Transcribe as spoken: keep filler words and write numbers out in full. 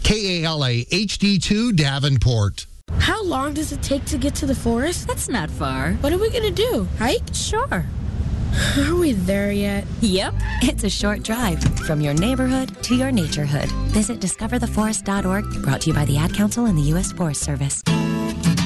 K A L A H D two Davenport. How long does it take to get to the forest? That's not far. What are we going to do? Hike? Sure. Are we there yet? Yep. It's a short drive from your neighborhood to your naturehood. Visit discover the forest dot org, brought to you by the Ad Council and the U S Forest Service.